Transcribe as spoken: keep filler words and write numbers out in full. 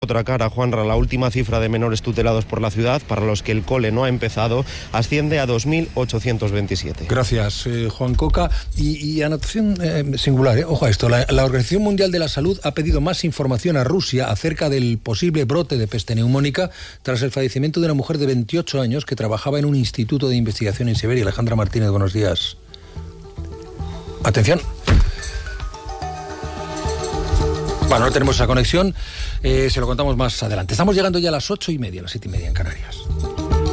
otra cara, Juanra. La última cifra de menores tutelados por la ciudad, para los que el cole no ha empezado, asciende a dos mil ochocientos veintisiete. Gracias, eh, Juan Coca. Y, y anotación eh, singular, eh. ojo a esto, la, la Organización Mundial de la Salud ha pedido más información a Rusia acerca del posible brote de peste neumónica tras el fallecimiento de una mujer de veintiocho años que trabajaba en un instituto de investigación en Siberia. Alejandra Martínez, buenos días. Atención. Bueno, no tenemos esa conexión, eh, se lo contamos más adelante. Estamos llegando ya a las ocho y media, a las siete y media en Canarias.